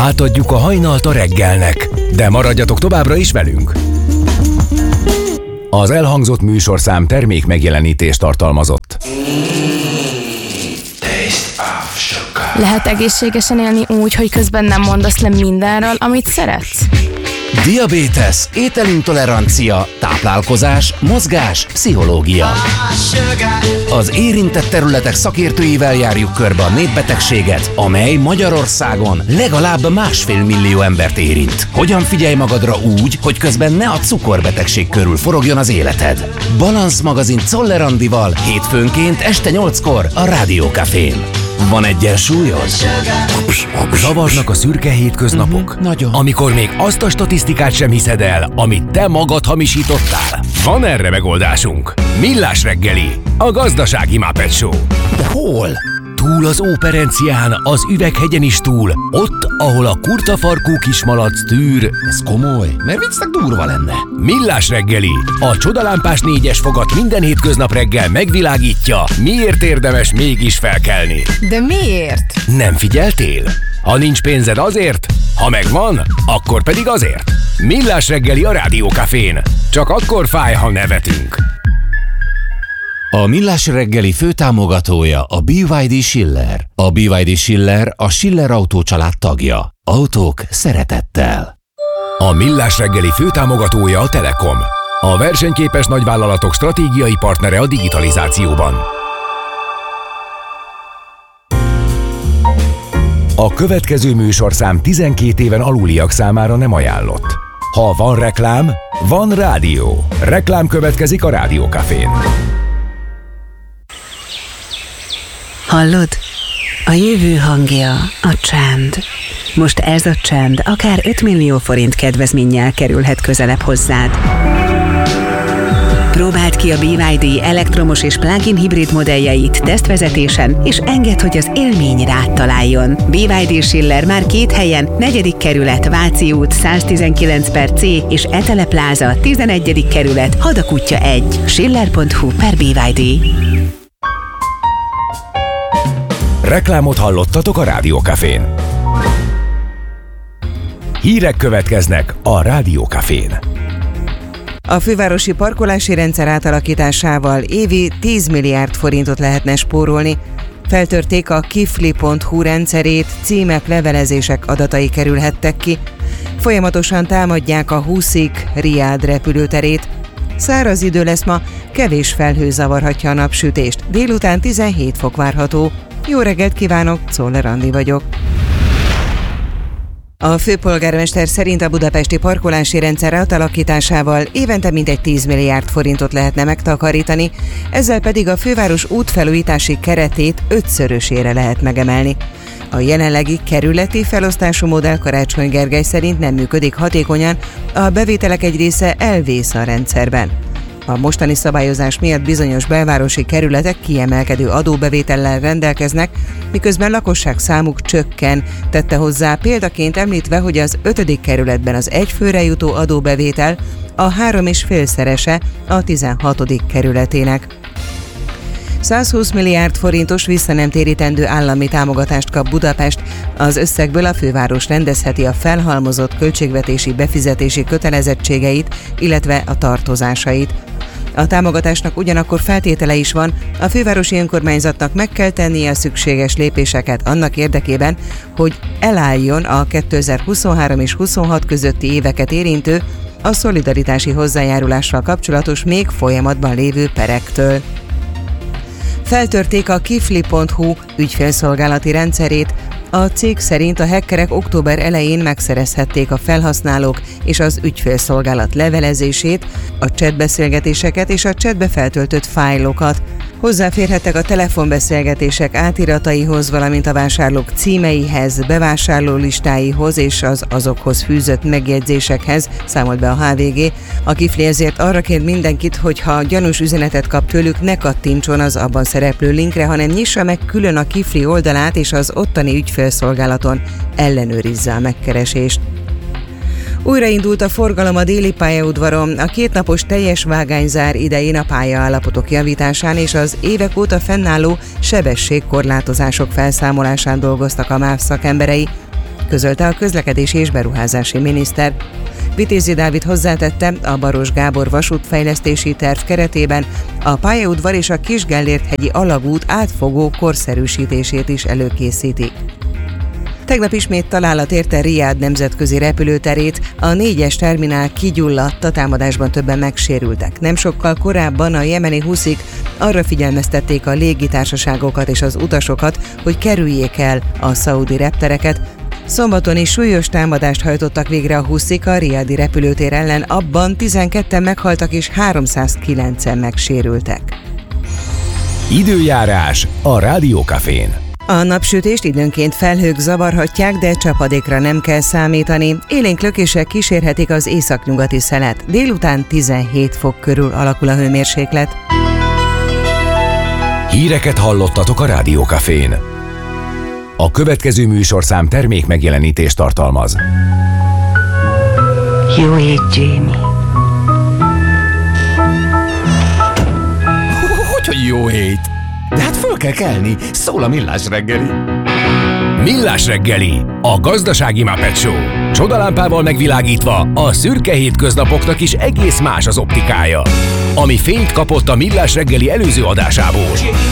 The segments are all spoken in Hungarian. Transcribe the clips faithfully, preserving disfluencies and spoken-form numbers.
Átadjuk a hajnalt a reggelnek, de maradjatok továbbra is velünk. Az elhangzott műsorszám termék megjelenítést tartalmazott. Lehet egészségesen élni úgy, hogy közben nem mondasz le mindenről, amit szeretsz? Diabétesz, ételintolerancia, táplálkozás, mozgás, pszichológia. Az érintett területek szakértőivel járjuk körbe a népbetegséget, amely Magyarországon legalább másfél millió embert érint. Hogyan figyelj magadra úgy, hogy közben ne a cukorbetegség körül forogjon az életed? Balansz magazin Czoller Andival hétfőnként este nyolckor a Rádió Cafén. Van egyensúlyod? Zavarnak a szürke hétköznapok, Uh-huh, nagyon. amikor még azt a statisztikát sem hiszed el, amit te magad hamisítottál. Van erre megoldásunk. Millás reggeli, a gazdasági Muppet Show. De hol? Túl az Óperencián, az Üveghegyen is túl, ott, ahol a kurtafarkú kismalac tűr. Ez komoly, mert viccnek durva lenne. Millás reggeli, a csodalámpás négyes fogat minden hétköznap reggel megvilágítja, miért érdemes mégis felkelni. De miért? Nem figyeltél? Ha nincs pénzed azért, ha megvan, akkor pedig azért. Millás reggeli a Rádió Cafén. Csak akkor fáj, ha nevetünk. A Millás reggeli főtámogatója a bé vé dé Schiller. A bé vé dé Schiller a Schiller Autó család tagja. Autók szeretettel. A Millás reggeli főtámogatója a Telekom. A versenyképes nagyvállalatok stratégiai partnere a digitalizációban. A következő műsorszám tizenkét éven aluliak számára nem ajánlott. Ha van reklám, van rádió. Reklám következik a Rádió Cafén. Hallod? A jövő hangja a csend. Most ez a csend akár öt millió forint kedvezménnyel kerülhet közelebb hozzád. Próbáld ki a bé vé dé elektromos és plug-in hibrid modelljeit tesztvezetésen, és engedd, hogy az élmény rád találjon. bé vé dé Schiller már két helyen, negyedik kerület, Váci út, száztizenkilenc per C és Etele Pláza, tizenegyedik kerület, Hadakutya egy. schiller pont hu per bé vé dé. Reklámot hallottatok a Rádió Cafén. Hírek következnek a Rádió Cafén. A fővárosi parkolási rendszer átalakításával évi tíz milliárd forintot lehetne spórolni. Feltörték a kifli pont hu rendszerét, címek, levelezések adatai kerülhettek ki. Folyamatosan támadják a Huszik Riád repülőterét. Száraz idő lesz ma, kevés felhő zavarhatja a napsütést. Délután tizenhét fok várható. Jó reggelt kívánok, Czoller Andi vagyok. A főpolgármester szerint a budapesti parkolási rendszer átalakításával évente mintegy tíz milliárd forintot lehetne megtakarítani, ezzel pedig a főváros útfelújítási keretét ötszörösére lehet megemelni. A jelenlegi kerületi felosztású modell Karácsony Gergely szerint nem működik hatékonyan, a bevételek egy része elvész a rendszerben. A mostani szabályozás miatt bizonyos belvárosi kerületek kiemelkedő adóbevétellel rendelkeznek, miközben lakosság számuk csökken, tette hozzá példaként említve, hogy az ötödik kerületben az egyfőre jutó adóbevétel a három és félszerese a tizenhatodik kerületének. százhúsz milliárd forintos visszanemtérítendő állami támogatást kap Budapest, az összegből a főváros rendezheti a felhalmozott költségvetési befizetési kötelezettségeit, illetve a tartozásait. A támogatásnak ugyanakkor feltétele is van, a fővárosi önkormányzatnak meg kell tennie a szükséges lépéseket annak érdekében, hogy elálljon a kétezer-huszonhárom és huszonhat közötti éveket érintő, a szolidaritási hozzájárulással kapcsolatos még folyamatban lévő perektől. Feltörték a kifli pont hu ügyfélszolgálati rendszerét. A cég szerint a hackerek október elején megszerezhették a felhasználók és az ügyfélszolgálat levelezését, a chatbeszélgetéseket és a chatbe feltöltött fájlokat. Hozzáférhettek a telefonbeszélgetések átirataihoz, valamint a vásárlók címeihez, bevásárló listáihoz és az azokhoz fűzött megjegyzésekhez, számolt be a há vé gé. A Kifli ezért arra kér mindenkit, hogy ha gyanús üzenetet kap tőlük, ne kattintson az abban szereplő linkre, hanem nyissa meg külön a Kifli oldalát és az ottani ügyfélszolgálaton ellenőrizze a megkeresést. Újraindult a forgalom a déli pályaudvaron, a kétnapos teljes vágányzár idején a pályaállapotok javításán és az évek óta fennálló sebességkorlátozások felszámolásán dolgoztak a MÁV szakemberei. közölte a közlekedési és beruházási miniszter. Vitézi Dávid hozzátette, a Baros Gábor vasútfejlesztési terv keretében a pályaudvar és a Kis-Gellért-hegyi alagút átfogó korszerűsítését is előkészítik. Tegnap ismét találat érte Riad nemzetközi repülőterét, a négyes terminál kigyulladt, a támadásban többen megsérültek. Nem sokkal korábban a jemeni huszik arra figyelmeztették a légitársaságokat és az utasokat, hogy kerüljék el a szaudi reptereket. Szombaton is súlyos támadást hajtottak végre a huszik a riadi repülőtér ellen, abban tizenketten meghaltak és háromszázkilencen megsérültek. Időjárás a Rádiókafén. A napsütést időnként felhők zavarhatják, de csapadékra nem kell számítani. Élénk lökések kísérhetik az északnyugati szelet. Délután tizenhét fok körül alakul a hőmérséklet. Híreket hallottatok a Rádiókafén. A következő műsorszám termék megjelenítést tartalmaz. Jó hét, Jamie. Hogy jó hét? De hát föl kell kelni, szól a Millás reggeli. Millás reggeli, a gazdasági Muppet Show. Csodalámpával megvilágítva a szürke hétköznapoknak is egész más az optikája. Ami fényt kapott a Millás reggeli előző adásából.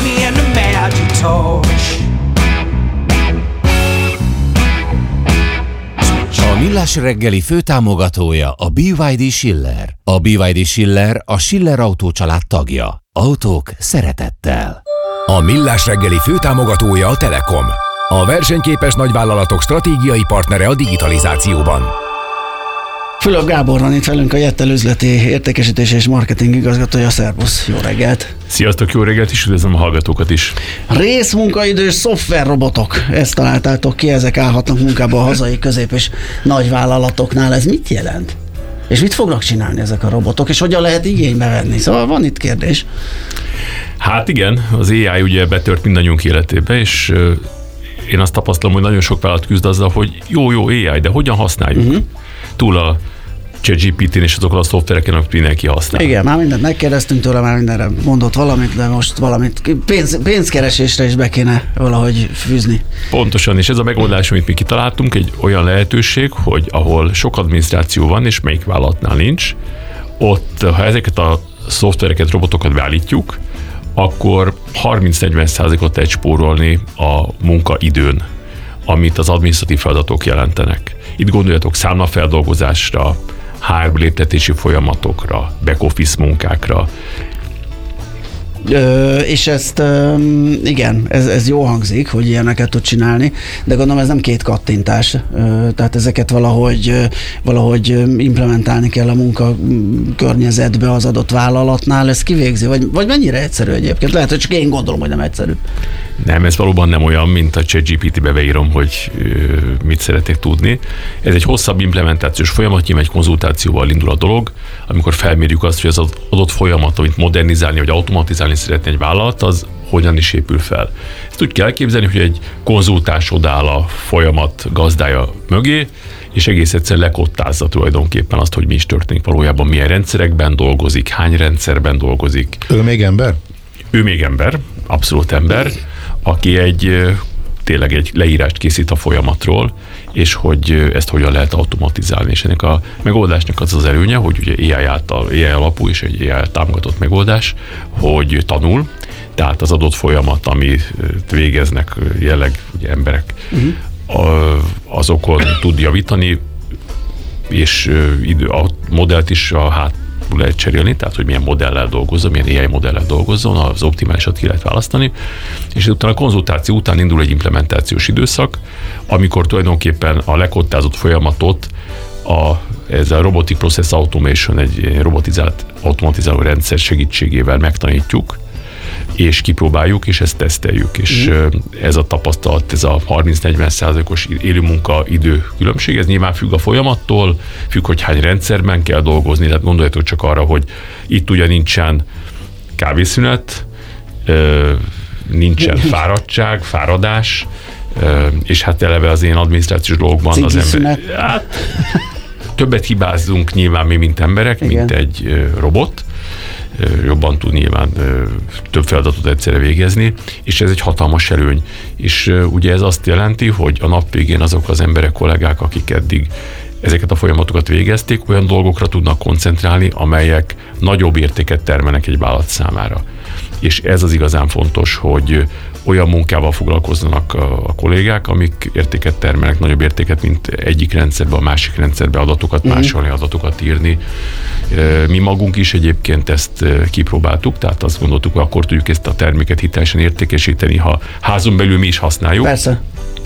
A Millás reggeli főtámogatója a bé vé dé Schiller. A bé vé dé Schiller a Schiller Autó család tagja. Autók szeretettel. A Millás reggeli főtámogatója a Telekom. A versenyképes nagyvállalatok stratégiai partnere a digitalizációban. Fülöp Gábor van itt velünk, a Jettel üzleti értékesítés és marketing igazgatója. Szervusz, jó reggelt! Sziasztok, jó reggelt, és üdvözlöm a hallgatókat is! Részmunkaidős szoftverrobotok, ezt találtátok ki, ezek állhatnak munkába a hazai közép- és nagyvállalatoknál. Ez mit jelent? És mit fognak csinálni ezek a robotok, és hogyan lehet igénybe venni? Szóval van itt kérdés. Hát igen, az á i ugye betört mindannyiunk életébe, és én azt tapasztalom, hogy nagyon sok vállalat küzd azzal, hogy jó-jó á i, de hogyan használjuk? Uh-huh. Túl a ChatGPT-n és azokkal a szoftvereken, amit mindenki használ. Igen, már mindent megkérdeztünk tőle, már mindenre mondott valamit, de most valamit pénz, pénzkeresésre is be kéne valahogy fűzni. Pontosan, és ez a megoldás, amit mi kitaláltunk, egy olyan lehetőség, hogy ahol sok adminisztráció van, és melyik vállalatnál nincs, ott, ha ezeket a szoftvereket, robotokat beállítjuk, akkor harminc-negyven százalékot lehet spórolni a munkaidőn, amit az adminisztratív feladatok jelentenek. Itt gondoljatok számlafeldolgozásra, há er léptetési folyamatokra, back-office munkákra. Ö, és ezt, ö, igen, ez, ez jó hangzik, hogy ilyeneket tud csinálni, de gondolom ez nem két kattintás, ö, tehát ezeket valahogy, ö, valahogy implementálni kell a munka környezetbe az adott vállalatnál, ez kivégzi, vagy, vagy mennyire egyszerű egyébként? Lehet, hogy csak én gondolom, hogy nem egyszerű. Nem, ez valóban nem olyan, mint a ChatGPT-be beírom, hogy ö, mit szeretnék tudni. Ez egy hosszabb implementációs folyamat, nyilván egy konzultációval indul a dolog, amikor felmérjük azt, hogy az adott folyamat, amit modernizálni vagy automatizálni szeretne egy vállalat, az hogyan is épül fel. Ezt úgy kell elképzelni, hogy egy konzultás odáll a folyamat gazdája mögé, és egész egyszerűen lekottázza tulajdonképpen azt, hogy mi is történik valójában, milyen rendszerekben dolgozik, hány rendszerben dolgozik. Ő még ember? Ő még ember, abszolút ember, aki egy tényleg egy leírást készít a folyamatról, és hogy ezt hogyan lehet automatizálni. És ennek a megoldásnak az az előnye, hogy ugye á i által, á i alapú és egy á i támogatott megoldás, hogy tanul, tehát az adott folyamat, amit végeznek jelleg ugye emberek, uh-huh. azokon tud javítani, és a modellt is a hát lehet cserélni, tehát hogy milyen modellel dolgozzon, milyen á i modellel dolgozzon, az optimálisat ki lehet választani, és utána a konzultáció után indul egy implementációs időszak, amikor tulajdonképpen a lekottázott folyamatot a, ez a Robotic Process Automation, egy robotizált, automatizáló rendszer segítségével megtanítjuk, és kipróbáljuk, és ezt teszteljük, és mm. ez a tapasztalat, ez a harminc-negyven százalékos élőmunka idő különbség, ez nyilván függ a folyamattól, függ, hogy hány rendszerben kell dolgozni, tehát gondoljatok csak arra, hogy itt ugye nincsen kávészünet, nincsen fáradtság, fáradás, és hát eleve az én adminisztrációs dolgokban az ember... Hát, többet hibázunk nyilván mi, mint emberek, igen. mint egy robot, jobban tud nyilván több feladatot egyszerre végezni, és ez egy hatalmas előny. És ugye ez azt jelenti, hogy a nap végén azok az emberek, kollégák, akik eddig ezeket a folyamatokat végezték, olyan dolgokra tudnak koncentrálni, amelyek nagyobb értéket termelnek egy vállalat számára. És ez az igazán fontos, hogy olyan munkával foglalkoznak a, a kollégák, amik értéket termelnek, nagyobb értéket, mint egyik rendszerbe, a másik rendszerbe adatokat, uh-huh. másolni adatokat írni. Mi magunk is egyébként ezt kipróbáltuk, tehát azt gondoltuk, hogy akkor tudjuk ezt a terméket hitelesen értékesíteni, ha házon belül mi is használjuk. Persze.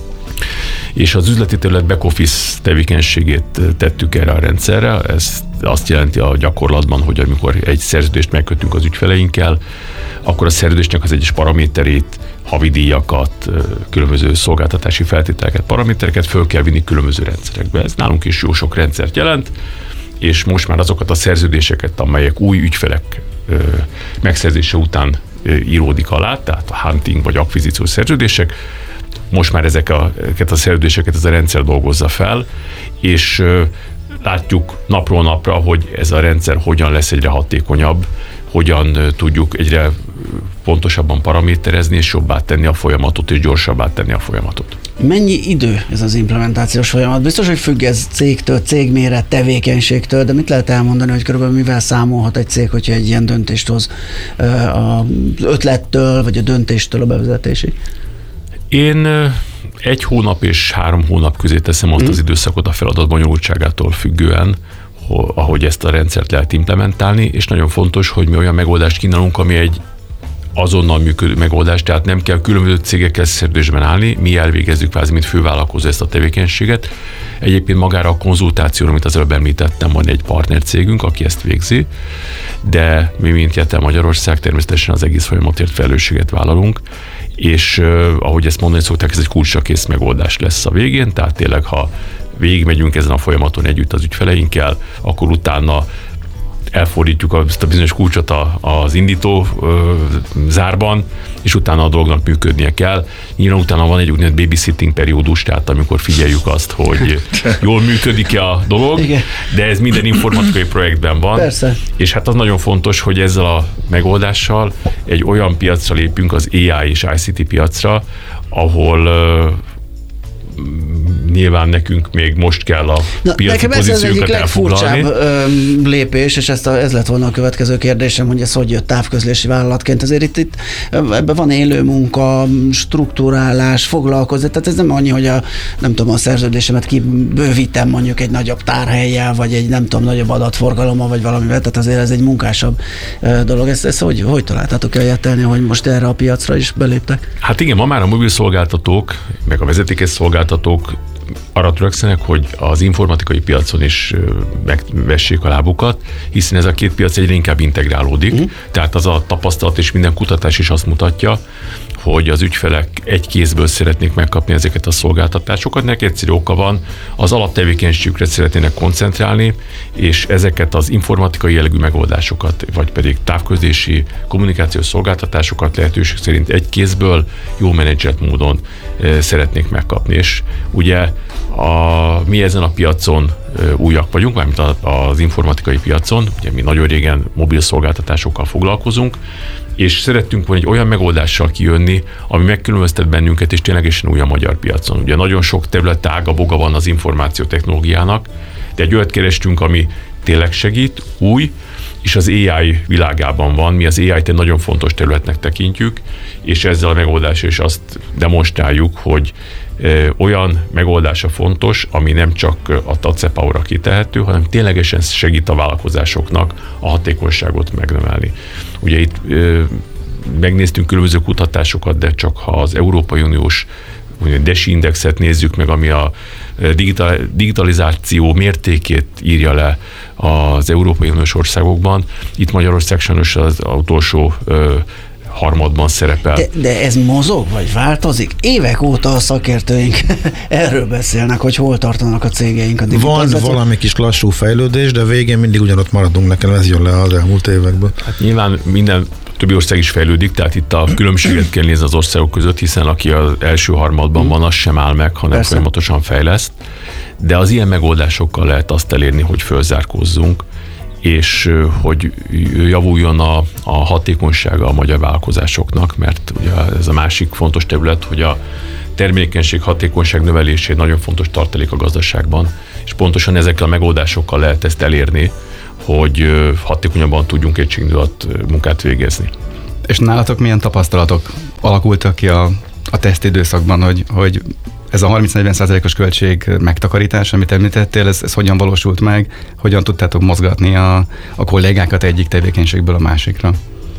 És az üzleti terület back-office tevékenységét tettük erre a rendszerre. Ez azt jelenti a gyakorlatban, hogy amikor egy szerződést megkötünk az ügyfeleinkkel, akkor a szerződésnek az egyes paraméterét, havidíjakat, különböző szolgáltatási feltételeket, paramétereket föl kell vinni különböző rendszerekbe. Ez nálunk is jó sok rendszert jelent, és most már azokat a szerződéseket, amelyek új ügyfelek megszerzése után íródik alá, tehát a hunting vagy akvizíciós szerződések, most már ezek a, ezeket a szerződéseket ez a rendszer dolgozza fel, és látjuk napról napra, hogy ez a rendszer hogyan lesz egyre hatékonyabb, hogyan tudjuk egyre pontosabban paraméterezni, és jobbá tenni a folyamatot, és gyorsabbá tenni a folyamatot. Mennyi idő ez az implementációs folyamat? Biztos, hogy függ ez cégtől, cégméret, tevékenységtől, de mit lehet elmondani, hogy körülbelül mivel számolhat egy cég, hogyha egy ilyen döntést hoz az ötlettől, vagy a döntéstől a bevezetésig? Én egy hónap és három hónap közé teszem azt az időszakot a feladat bonyolultságától függően, ahogy ezt a rendszert lehet implementálni, és nagyon fontos, hogy mi olyan megoldást kínálunk, ami egy azonnal működő megoldás, tehát nem kell különböző cégekkel szerződésben állni, mi elvégezzük kvázi, mint fővállalkozó ezt a tevékenységet. Egyébként magára a konzultációra, amit az előbb említettem, van egy partnercégünk, aki ezt végzi, de mi, mint Jettel Magyarország, természetesen az egész folyamatért felelősséget vállalunk, és uh, ahogy ezt mondani szokták, ez egy kulcsra kész megoldás lesz a végén, tehát tényleg, ha végigmegyünk ezen a folyamaton együtt az ügyfeleinkkel, akkor utána elfordítjuk azt a bizonyos kulcsot az indító ö, zárban, és utána a dolognak működnie kell. Nyilván utána van egy úgynevezett babysitting periódus, tehát amikor figyeljük azt, hogy jól működik-e a dolog, igen. De ez minden informatikai projektben van. Persze. És hát az nagyon fontos, hogy ezzel a megoldással egy olyan piacra lépünk, az á i és i cé té piacra, ahol ö, nyilván nekünk még most kell a Na, piaci pozíciókat elfoglalni. Nekem ez az egyik legfurcsább lépés, és ezt a, ez lett volna a következő kérdésem, hogy ez hogy jött távközlési vállalatként. Azért itt, itt ebben van élő munka, struktúrálás, foglalkozás, tehát ez nem annyi, hogy a, nem tudom, a szerződésemet kibővítem mondjuk egy nagyobb tárhellyel, vagy egy nem tudom, nagyobb adatforgalommal, vagy valamivel, tehát azért ez egy munkásabb dolog. Ezt, ezt hogy, hogy találtátok el Jettelni, hogy most erre a piacra is beléptek? Hát igen, ma már a mobil szolgáltatók, meg a vezetékes szolgáltatók arra törekszenek, hogy az informatikai piacon is megvessék a lábukat, hiszen ez a két piac egyre inkább integrálódik, mm. tehát az a tapasztalat és minden kutatás is azt mutatja, hogy az ügyfelek egy kézből szeretnék megkapni ezeket a szolgáltatásokat, nek egyszerű oka van, az alaptevékenységükre szeretnének koncentrálni, és ezeket az informatikai jellegű megoldásokat, vagy pedig távközlési kommunikációs szolgáltatásokat lehetőség szerint egy kézből jó menedzselt módon e, szeretnék megkapni. És ugye a, mi ezen a piacon e, újak vagyunk, mármint az informatikai piacon, ugye mi nagyon régen mobil szolgáltatásokkal foglalkozunk, és szerettünk volna egy olyan megoldással kijönni, ami megkülönböztet bennünket, és ténylegesen új a magyar piacon. Ugye nagyon sok terület tága boga van az információtechnológiának, de egy olyat kerestünk, ami tényleg segít, új, és az á i világában van. Mi az á i-t egy nagyon fontos területnek tekintjük, és ezzel a megoldással is azt demonstráljuk, hogy ö, olyan megoldása fontos, ami nem csak a TACEPAU-ra kitehető, hanem ténylegesen segít a vállalkozásoknak a hatékonyságot megnövelni. Ugye itt ö, megnéztünk különböző kutatásokat, de csak ha az Európai Uniós dé e es i indexet nézzük meg, ami a digital, digitalizáció mértékét írja le az Európai Uniós országokban. Itt Magyarország sajnos az utolsó ö, harmadban szerepel. De, de ez mozog, vagy változik? Évek óta a szakértőink erről beszélnek, hogy hol tartanak a cégeink a digitalizáció. Van valami kis lassú fejlődés, de végén mindig ugyanott maradunk, nekem ez jön le az elmúlt évekből. Hát nyilván minden többi ország is fejlődik, tehát itt a különbséget kell nézni az országok között, hiszen aki az első harmadban van, az sem áll meg, hanem Persze. folyamatosan fejleszt. De az ilyen megoldásokkal lehet azt elérni, hogy fölzárkózzunk, és hogy javuljon a, a hatékonysága a magyar vállalkozásoknak, mert ugye ez a másik fontos terület, hogy a termékenység, hatékonyság növelésé nagyon fontos tartalék a gazdaságban, és pontosan ezekkel a megoldásokkal lehet ezt elérni, hogy hatékonyabban tudjunk egységidő alatt munkát végezni. És nálatok milyen tapasztalatok alakultak ki a, a tesztidőszakban, hogy, hogy ez a harminc-negyven százalékos költség megtakarítás, amit említettél, ez, ez hogyan valósult meg, hogyan tudtátok mozgatni a, a kollégákat egyik tevékenységből a másikra?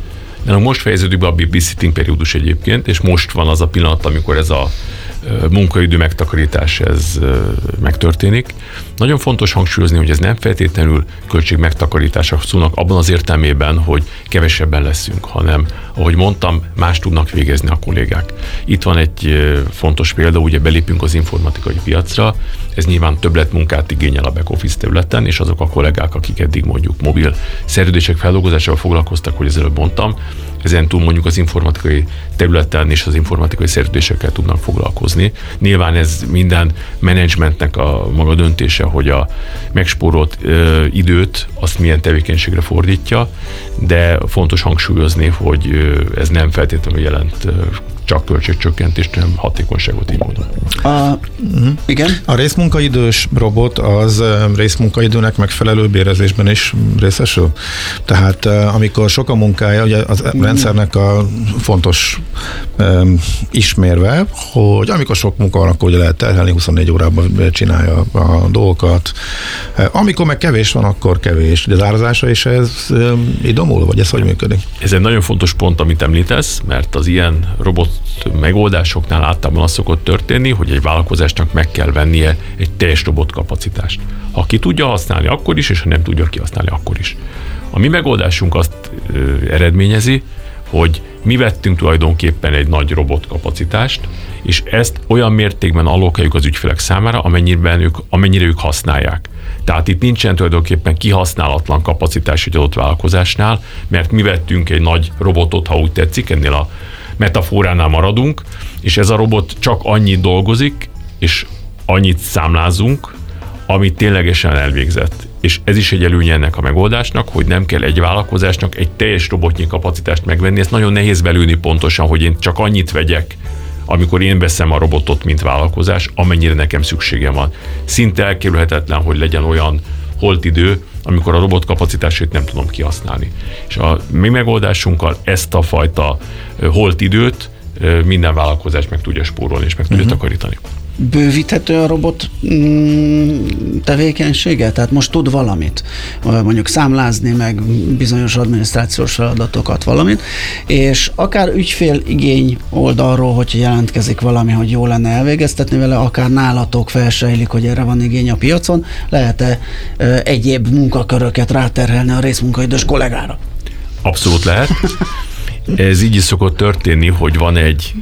Most fejeződik be a babysitting periódus egyébként, és most van az a pillanat, amikor ez a munkaidő megtakarítás ez megtörténik. Nagyon fontos hangsúlyozni, hogy ez nem feltétlenül költség megtakarítása szónak abban az értelmében, hogy kevesebben leszünk, hanem, ahogy mondtam, más tudnak végezni a kollégák. Itt van egy fontos példa, ugye belépünk az informatikai piacra, ez nyilván többletmunkát igényel a back office területen, és azok a kollégák, akik eddig mondjuk mobil szerződések feldolgozásával foglalkoztak, hogy az előbb mondtam, ezen túl mondjuk az informatikai területen és az informatikai szerződésekkel tudnak foglalkozni. Nyilván ez minden menedzsmentnek a maga döntése, hogy a megspórolt ö, időt azt milyen tevékenységre fordítja, de fontos hangsúlyozni, hogy ö, ez nem feltétlenül jelent ö, csak költségcsökkentést, hanem hatékonyságot így módon. A, igen? A részmunkaidős robot az részmunkaidőnek megfelelő bérezésben is részesül. Tehát amikor sok a munkája, ugye az rendszernek a fontos um, ismérve, hogy amikor sok munka van, akkor ugye lehet terhelni, huszonnégy órában csinálja a dolgokat. Amikor meg kevés van, akkor kevés. De az árazása is ez um, idomul, vagy ez hogy működik? Ez egy nagyon fontos pont, amit említesz, mert az ilyen robot megoldásoknál általában az szokott történni, hogy egy vállalkozásnak meg kell vennie egy teljes robotkapacitást. Ha ki tudja használni, akkor is, és ha nem tudja kihasználni, akkor is. A mi megoldásunk azt ö, eredményezi, hogy mi vettünk tulajdonképpen egy nagy robotkapacitást, és ezt olyan mértékben allokáljuk az ügyfelek számára, amennyiben ők, amennyire ők használják. Tehát itt nincsen tulajdonképpen kihasználatlan kapacitás egy adott vállalkozásnál, mert mi vettünk egy nagy robotot, ha úgy tetszik, ennél a metaforánál maradunk, és ez a robot csak annyit dolgozik, és annyit számlázunk, amit ténylegesen elvégzett. És ez is egy előnye ennek a megoldásnak, hogy nem kell egy vállalkozásnak egy teljes robotnyi kapacitást megvenni. Ezt nagyon nehéz belőni pontosan, hogy én csak annyit vegyek, amikor én veszem a robotot, mint vállalkozás, amennyire nekem szükségem van. Szinte elkerülhetetlen, hogy legyen olyan holtidő, amikor a robot kapacitásait nem tudom kihasználni. És a mi megoldásunkkal ezt a fajta holtidőt minden vállalkozás meg tudja spórolni és meg tudja uh-huh. takarítani. Bővíthető a robot mm, tevékenysége? Tehát most tud valamit, mondjuk számlázni, meg bizonyos adminisztrációs feladatokat, valamit, és akár ügyfél igény oldalról, hogy jelentkezik valami, hogy jó lenne elvégeztetni vele, akár nálatok felsejlik, hogy erre van igény a piacon, lehet-e e, egyéb munkaköröket ráterhelni a részmunkaidős kollégára? Abszolút lehet. Ez így is szokott történni, hogy van egy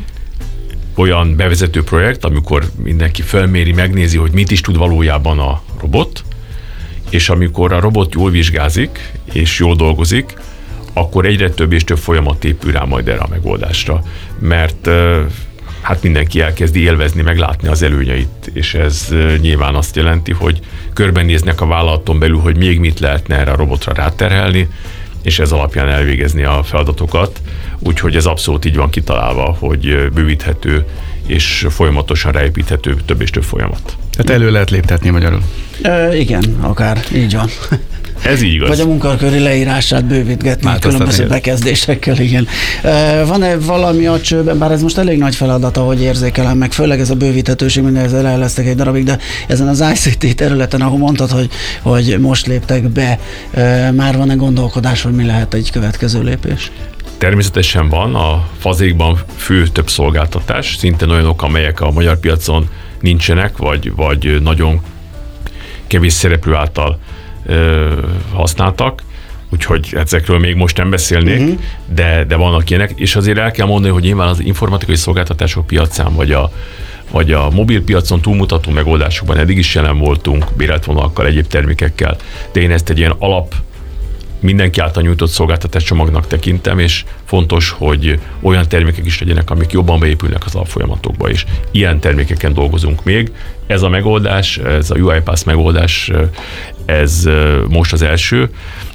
olyan bevezető projekt, amikor mindenki felméri, megnézi, hogy mit is tud valójában a robot, és amikor a robot jól vizsgázik, és jól dolgozik, akkor egyre több és több folyamat épül rá majd erre a megoldásra, mert hát mindenki elkezdi élvezni, meglátni az előnyeit, és ez nyilván azt jelenti, hogy körbenéznek a vállalaton belül, hogy még mit lehetne erre a robotra ráterhelni, és ez alapján elvégezni a feladatokat, úgyhogy ez abszolút így van kitalálva, hogy bővíthető és folyamatosan ráépíthető több és több folyamat. Tehát elő lehet léptetni magyarul. E, igen, akár, így van. Ez így igaz. Vagy a munkaköri leírását bővítgetni különböző bekezdésekkel, igen. E, van-e valami a csőben, bár ez most elég nagy feladat, ahogy érzékelem, meg főleg ez a bővíthetőség, mindenhez eleztek egy darabig, de ezen az i cé té területen, ahol mondtad, hogy, hogy most léptek be, e, már van-e gondolkodás, hogy mi lehet egy következő lépés? Természetesen van, a fazékban fő több szolgáltatás, szintén olyanok, amelyek a magyar piacon nincsenek, vagy, vagy nagyon kevés szereplő által ö, használtak, úgyhogy ezekről még most nem beszélnék, uh-huh. de, de vannak ilyenek, és azért el kell mondani, hogy nyilván az informatikai szolgáltatások piacán, vagy a, vagy a mobil piacon túlmutató megoldásokban eddig is jelen voltunk, béretvonalakkal, egyéb termékekkel, de én ezt egy ilyen alap mindenki által nyújtott szolgáltatás csomagnak tekintem, és fontos, hogy olyan termékek is legyenek, amik jobban beépülnek az alapfolyamatokba, és ilyen termékeken dolgozunk még. Ez a megoldás, ez a UiPath megoldás, ez most az első,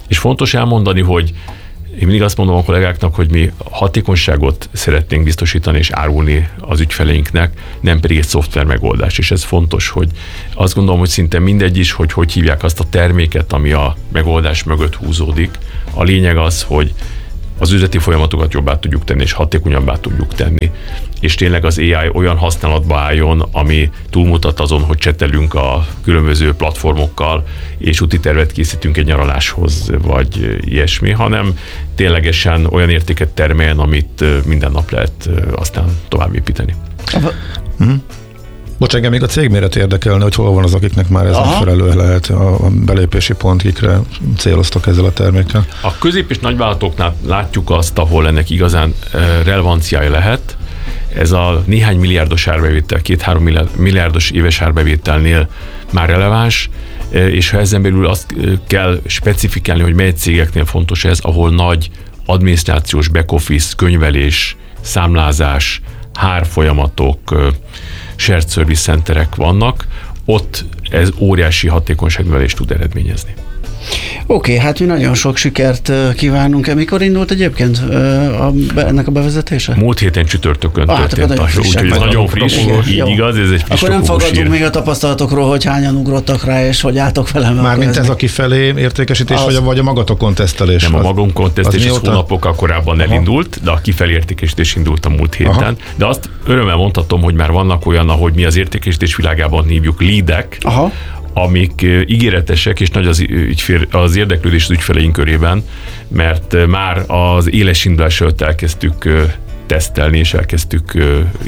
És fontos elmondani, hogy én mindig azt mondom a kollégáknak, hogy mi hatékonyságot szeretnénk biztosítani és árulni az ügyfeleinknek, nem pedig egy szoftver megoldás. És ez fontos, hogy azt gondolom, hogy szinte mindegy is, hogy hogy hívják azt a terméket, ami a megoldás mögött húzódik. A lényeg az, hogy az üzleti folyamatokat jobbá tudjuk tenni, és hatékonyabbá tudjuk tenni. És tényleg az á i olyan használatba álljon, ami túlmutat azon, hogy csetelünk a különböző platformokkal, és úti tervet készítünk egy nyaraláshoz, vagy ilyesmi, hanem ténylegesen olyan értéket termeljen, amit minden nap lehet aztán tovább építeni. Mm. Bocs, engem még a cégméret érdekelne, hogy hol van az, akiknek már ez megfelelő lehet a belépési pont, kikre céloztak ezzel a termékkel. A közép- és nagyvállalatoknál látjuk azt, ahol ennek igazán relevanciája lehet. Ez a néhány milliárdos árbevétel, két-három milliárdos éves árbevételnél már releváns, és ha ezen belül azt kell specifikálni, hogy mely cégeknél fontos ez, ahol nagy adminisztrációs, back-office, könyvelés, számlázás, hár folyamatok, shared service centerek vannak, ott ez óriási hatékonyságnövelést tud eredményezni. Oké, okay, hát mi nagyon sok sikert kívánunk. Mikor indult egyébként a, ennek a bevezetése? Múlt héten csütörtökön ah, történt. Hát Úgyhogy ez nagyon friss, így igaz, ez egy friss. Akkor nem fogadunk még a tapasztalatokról, hogy hányan ugrottak rá, és hogy álltok velem. Mármint ez a kifelé értékesítés, az... vagy, a, vagy a magatokon tesztelés? Nem, a magunkon tesztelés, ez hónapokkal korábban Aha. elindult, de a kifelé értékesítés indult a múlt héten. Aha. De azt örömmel mondhatom, hogy már vannak olyan, ahogy mi az értékesítés világában hívjuk leadek, Aha. amik ígéretesek, és nagy az, ügyfél, az érdeklődés az ügyfeleink körében, mert már az éles indulás előtt elkezdtük tesztelni, és elkezdtük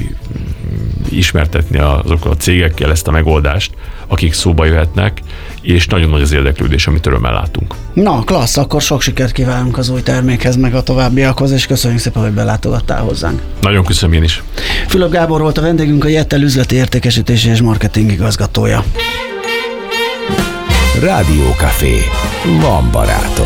ismertetni azokkal a cégekkel ezt a megoldást, akik szóba jöhetnek, és nagyon nagy az érdeklődés, amit örömmel látunk. Na, klassz, akkor sok sikert kívánunk az új termékhez, meg a továbbiakhoz, és köszönjük szépen, hogy belátogattál hozzánk. Nagyon köszönöm én is. Fülöp Gábor volt a vendégünk, a Jettel üzleti értékesítési és marketing igazgatója. Rádiókafé. Van barátom.